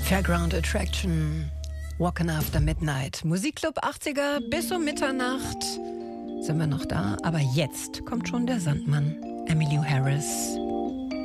Fairground Attraction, Walking After Midnight. Musikclub 80er bis um Mitternacht sind wir noch da. Aber jetzt kommt schon der Sandmann, Emmylou Harris.